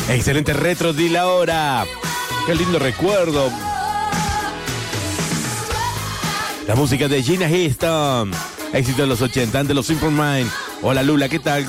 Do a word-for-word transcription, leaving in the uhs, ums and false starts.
Excelente retro de la hora. Qué lindo recuerdo. La música de Gina Houston. Éxito de los ochenta de los Simple Minds. Hola Lula, ¿qué tal?